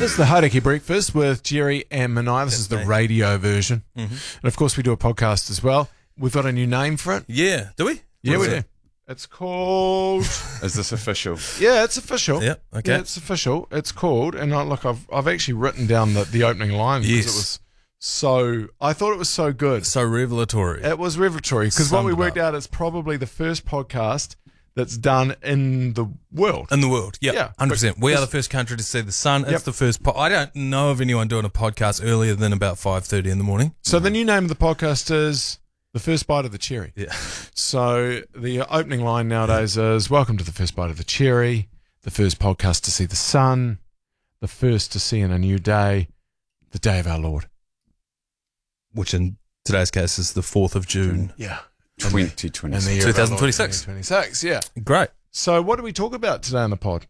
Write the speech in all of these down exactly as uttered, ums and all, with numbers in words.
This is the Hauraki Breakfast with Jerry and Manai. This That's is the me. radio version. Mm-hmm. And of course, we do a podcast as well. We've got a new name for it. Yeah, do we? Yeah, What we is do. It's called. Is this official? Yeah, it's official. Yeah, okay. Yeah, it's official. It's called. And I, look, I've I've actually written down the, the opening line because Yes. it was so. I thought it was so good. So revelatory. It was revelatory because what Summed we it worked up. out is probably the first podcast that's done in the world. In the world, yep, Yeah, one hundred percent. We but- are the first country to see the sun. It's Yep. the first. Po- I don't know of anyone doing a podcast earlier than about five thirty in the morning. So the new name of the podcast is The First Bite of the Cherry. Yeah. So the opening line nowadays is welcome to the first bite of the cherry, the first podcast to see the sun, the first to see in a new day, the day of our Lord. Which in today's case is the fourth of June. Yeah. twenty And the twenty-six. year of our Lord, twenty twenty-six. twenty twenty-six, yeah. Great. So what do we talk about today on the pod?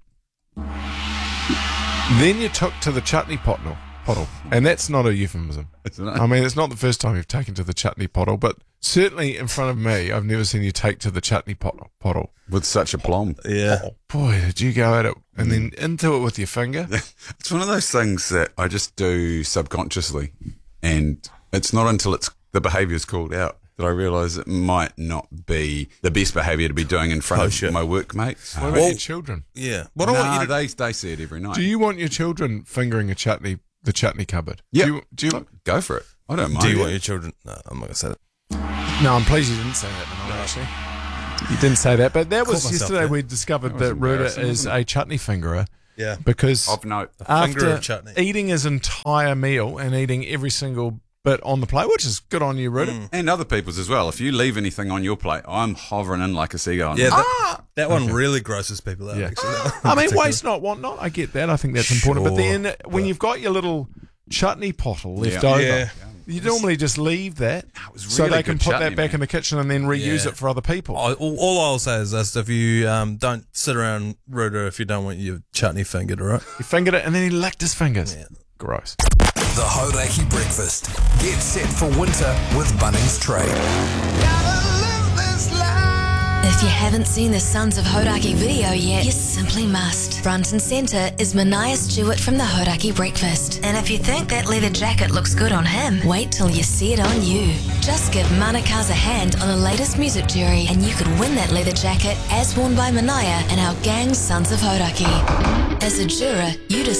Then you took to the chutney pottle, pottle. And that's not a euphemism. Isn't it? I mean, it's not the first time you've taken to the chutney pottle, but certainly in front of me, I've never seen you take to the chutney pottle. pottle. With such aplomb. Yeah. Oh, boy, did you go at it and then into it with your finger? It's one of those things that I just do subconsciously. And it's not until it's the behaviour's called out that I realise it might not be the best behaviour to be doing in front Oh, of shit. my workmates. What about Well- your children? Yeah. What I Nah, want you to they, they see it every night. Do you want your children fingering a chutney, the chutney cupboard? Yeah. Do you, do you, Go for it. I don't mind. do you it. want your children? No, I'm not gonna say that. no, I'm pleased you didn't say that, Manolo, actually. You didn't say that, but that was Caught myself yesterday there. we discovered That that was Ruda embarrassing, is wasn't a chutney fingerer Yeah. because Of note. finger after of chutney. eating his entire meal and eating every single bit on the plate, which is good on you, Ruda. Mm. And other people's as well. If you leave anything on your plate, I'm hovering in like a seagull. Yeah. That, Ah! that one really grosses people out. Yeah. Actually. I mean, waste not, want not. I get that. I think that's important. But Sure. then when you've got your little chutney pottle left Yeah. over, Yeah. you normally just leave that was so really they can good put chutney, that back man. in the kitchen and then reuse Yeah. it for other people. I, all, all I'll say is this: if you um, don't sit around Ruda if you don't want your chutney fingered, all right? He fingered it and then he licked his fingers. Yeah. Gross. The Hauraki Breakfast. Get set for winter with Bunnings Trade. If you haven't seen the Sons of Hauraki video yet, you simply must. Front and centre is Manaya Stewart from the Hauraki Breakfast. And if you think that leather jacket looks good on him, wait till you see it on you. Just give Manaka's a hand on the latest music jury and you could win that leather jacket as worn by Manaya and our gang Sons of Hauraki. As a juror, you decide